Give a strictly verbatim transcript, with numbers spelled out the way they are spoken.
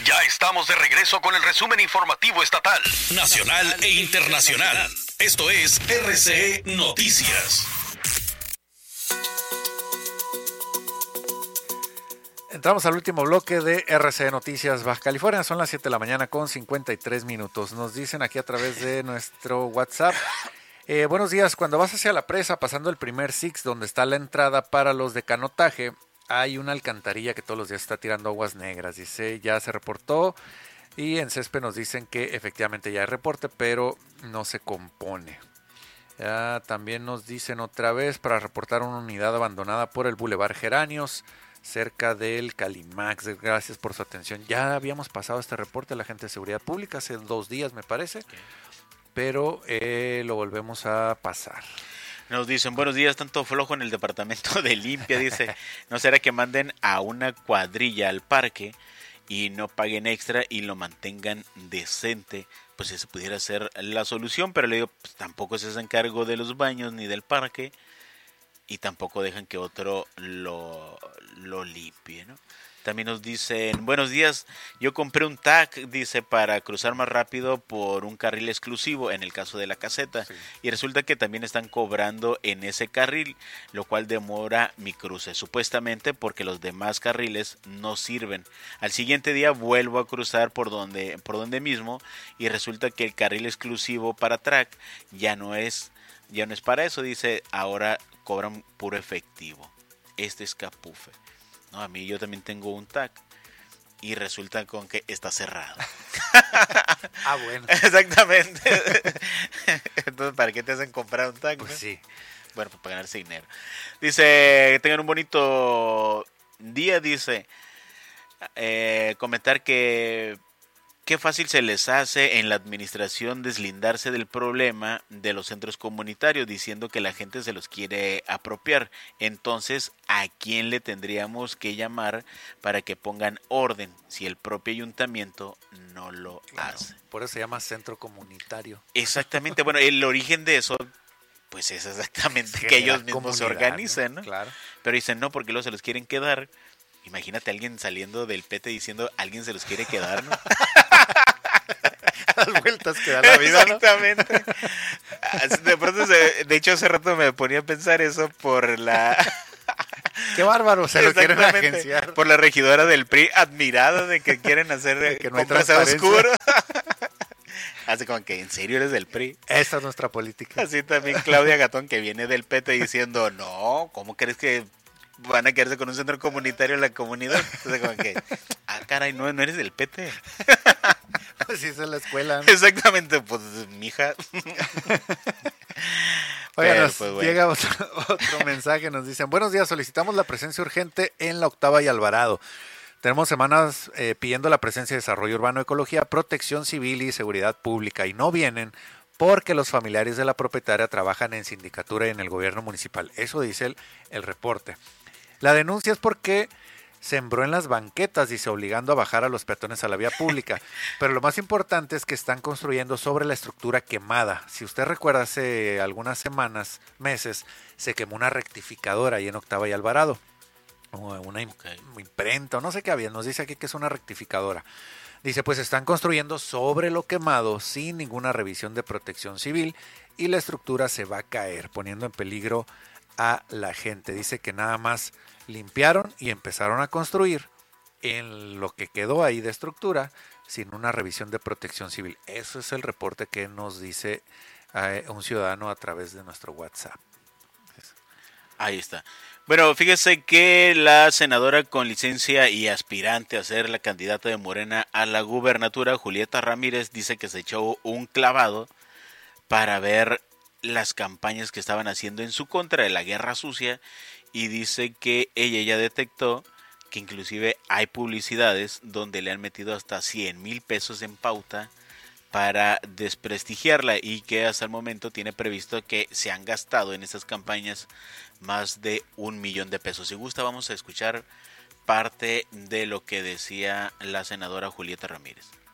Ya estamos de regreso con el resumen informativo estatal, nacional e internacional. Esto es R C E Noticias. Entramos al último bloque de R C E Noticias Baja California. Son las siete de la mañana con cincuenta y tres minutos. Nos dicen aquí a través de nuestro WhatsApp. Eh, buenos días. Cuando vas hacia la presa, pasando el primer Six, donde está la entrada para los de canotaje, hay una alcantarilla que todos los días está tirando aguas negras. Dice, ya se reportó. Y en Césped nos dicen que efectivamente ya hay reporte, pero no se compone. Ya, también nos dicen otra vez para reportar una unidad abandonada por el Boulevard Geranios, cerca del Calimax. Gracias por su atención. Ya habíamos pasado este reporte a la gente de Seguridad Pública hace dos días, me parece. Okay. Pero eh, lo volvemos a pasar. Nos dicen, buenos días, tanto flojo en el departamento de limpia, dice, ¿no será que manden a una cuadrilla al parque y no paguen extra y lo mantengan decente? Pues esa pudiera ser la solución, pero le digo, pues, tampoco se hacen cargo de los baños ni del parque y tampoco dejan que otro lo, lo limpie, ¿no? También nos dicen, buenos días, yo compré un T A C, dice, para cruzar más rápido por un carril exclusivo, en el caso de la caseta, sí. Y resulta que también están cobrando en ese carril, lo cual demora mi cruce, supuestamente porque los demás carriles no sirven. Al siguiente día vuelvo a cruzar por donde, por donde mismo, y resulta que el carril exclusivo para track ya no es, ya no es para eso, dice, ahora cobran puro efectivo. Este es Capufe. No, a mí yo también tengo un T A C y resulta con que está cerrado. Ah, bueno. Exactamente. Entonces, ¿para qué te hacen comprar un T A C? Pues ¿no? sí. Bueno, pues para ganarse dinero. Dice, que tengan un bonito día, dice. Eh, comentar que qué fácil se les hace en la administración deslindarse del problema de los centros comunitarios diciendo que la gente se los quiere apropiar. Entonces, ¿a quién le tendríamos que llamar para que pongan orden si el propio ayuntamiento no lo claro, hace? Por eso se llama centro comunitario. Exactamente. Bueno, el origen de eso pues es exactamente que ellos mismos se organizan, ¿no? Claro. Pero dicen no porque luego se los quieren quedar. Imagínate a alguien saliendo del P T diciendo alguien se los quiere quedar, ¿no? Las vueltas que da la vida, ¿no? Exactamente. De pronto, se, de hecho, hace rato me ponía a pensar eso por la... Qué bárbaro, se lo quieren agenciar. Por la regidora del P R I, admirada de que quieren hacer de que no compras a oscuro. Así como que, ¿en serio eres del P R I? Esta es nuestra política. Así también Claudia Gatón, que viene del P T diciendo, no, ¿cómo crees que van a quedarse con un centro comunitario en la comunidad? Entonces como que, ah, caray, no, no eres del P T. Pues sí, es en la escuela, ¿no? Exactamente, pues, mija. Oigan, nos pues, bueno. llega otro, otro mensaje, nos dicen, buenos días, solicitamos la presencia urgente en la Octava y Alvarado. Tenemos semanas eh, pidiendo la presencia de Desarrollo Urbano, Ecología, Protección Civil y Seguridad Pública y no vienen porque los familiares de la propietaria trabajan en sindicatura y en el gobierno municipal. Eso dice el, el reporte. La denuncia es porque sembró en las banquetas, dice, obligando a bajar a los peatones a la vía pública. Pero lo más importante es que están construyendo sobre la estructura quemada. Si usted recuerda, hace algunas semanas, meses, se quemó una rectificadora ahí en Octava y Alvarado. Una okay. imprenta, o no sé qué había, nos dice aquí que es una rectificadora. Dice, pues están construyendo sobre lo quemado sin ninguna revisión de protección civil y la estructura se va a caer, poniendo en peligro a la gente. Dice que nada más limpiaron y empezaron a construir en lo que quedó ahí de estructura sin una revisión de protección civil. Eso es el reporte que nos dice eh, un ciudadano a través de nuestro WhatsApp. Ahí está. Bueno, fíjese que la senadora con licencia y aspirante a ser la candidata de Morena a la gubernatura, Julieta Ramírez, dice que se echó un clavado para ver las campañas que estaban haciendo en su contra de la guerra sucia y dice que ella ya detectó que inclusive hay publicidades donde le han metido hasta cien mil pesos en pauta para desprestigiarla y que hasta el momento tiene previsto que se han gastado en estas campañas más de un millón de pesos. Si gusta, vamos a escuchar parte de lo que decía la senadora Julieta Ramírez.